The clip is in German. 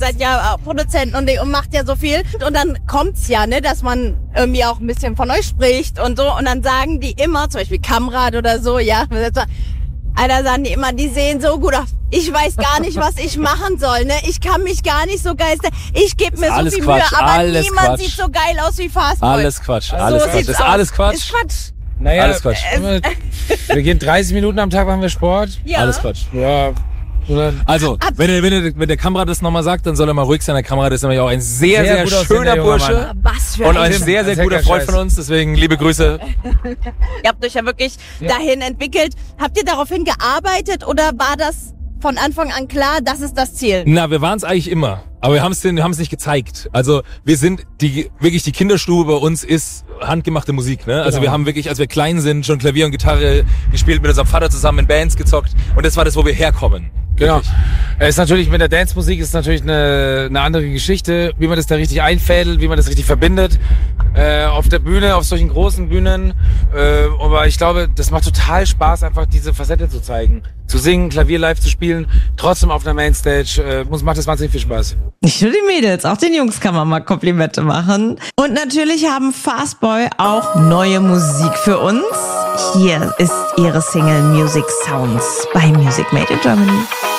seid ja Produzenten und macht ja so viel. Und dann kommt's ja, ne, dass man irgendwie auch ein bisschen von euch spricht und so. Und dann sagen die immer, zum Beispiel Kamrad oder so, ja. Alter, sagen die immer, die sehen so gut aus. Ich weiß gar nicht, was ich machen soll, ne? Ich kann mich gar nicht so geil. Ich gebe mir so viel Mühe, aber niemand sieht so geil aus wie Fastboy. Alles Quatsch, alles Quatsch. Ist alles Quatsch? Ist Quatsch. Naja, alles Quatsch. Wir gehen 30 Minuten am Tag, machen wir Sport. Ja. Alles Quatsch. Ja. Also, wenn der Kamerad das nochmal sagt, dann soll er mal ruhig sein. Der Kamerad ist nämlich auch ein sehr, sehr schöner Bursche. Was für und ein sehr, sehr guter Freund von uns. Deswegen liebe Grüße. Ihr habt euch ja wirklich dahin entwickelt. Habt ihr daraufhin gearbeitet oder war das von Anfang an klar, das ist das Ziel? Na, wir waren es eigentlich immer. Aber wir haben es nicht gezeigt. Also wir sind die Kinderstube bei uns ist handgemachte Musik. Ne? Also wir haben wirklich, als wir klein sind, schon Klavier und Gitarre gespielt, mit unserem Vater zusammen in Bands gezockt. Und das war das, wo wir herkommen. Genau. Ist natürlich mit der Dance-Musik ist natürlich eine andere Geschichte, wie man das da richtig einfädelt, wie man das richtig verbindet. Auf der Bühne, auf solchen großen Bühnen. Aber ich glaube, das macht total Spaß, einfach diese Facette zu zeigen. Zu singen, Klavier live zu spielen, trotzdem auf der Mainstage. Macht das wahnsinnig viel Spaß. Nicht nur die Mädels, auch den Jungs kann man mal Komplimente machen. Und natürlich haben Fastboy auch neue Musik für uns. Hier ist ihre Single Music Sounds bei Music Made in Germany.